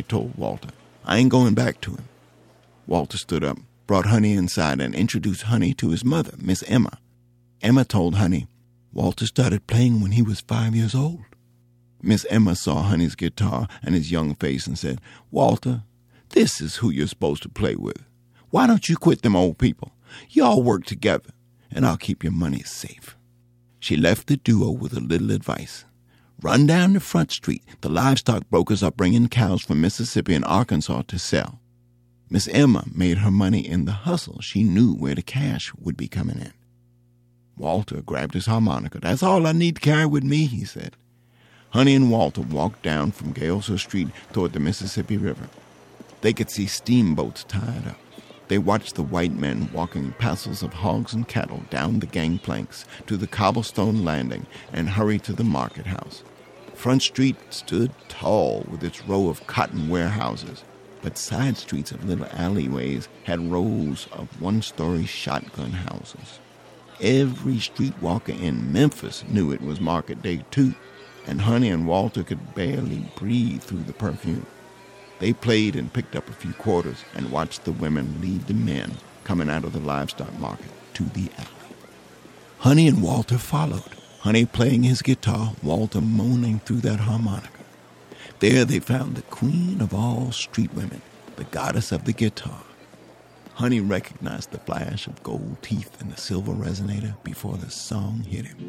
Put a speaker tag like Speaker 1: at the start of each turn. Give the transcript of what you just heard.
Speaker 1: told Walter. "I ain't going back to him." Walter stood up, brought Honey inside, and introduced Honey to his mother, Miss Emma. Emma told Honey, "Walter started playing when he was 5 years old." Miss Emma saw Honey's guitar and his young face and said, "Walter, this is who you're supposed to play with. Why don't you quit them old people? Y'all work together, and I'll keep your money safe." She left the duo with a little advice. "Run down the front street. The livestock brokers are bringing cows from Mississippi and Arkansas to sell." Miss Emma made her money in the hustle. She knew where the cash would be coming in. Walter grabbed his harmonica. "That's all I need to carry with me," he said. Honey and Walter walked down from Galesville Street toward the Mississippi River. They could see steamboats tied up. They watched the white men walking parcels of hogs and cattle down the gangplanks to the cobblestone landing and hurried to the market house. Front Street stood tall with its row of cotton warehouses, but side streets of little alleyways had rows of one-story shotgun houses. Every streetwalker in Memphis knew it was market day too, and Honey and Walter could barely breathe through the perfume. They played and picked up a few quarters and watched the women lead the men coming out of the livestock market to the alley. Honey and Walter followed, Honey playing his guitar, Walter moaning through that harmonica. There they found the queen of all street women, the goddess of the guitar. Honey recognized the flash of gold teeth in the silver resonator before the song hit him.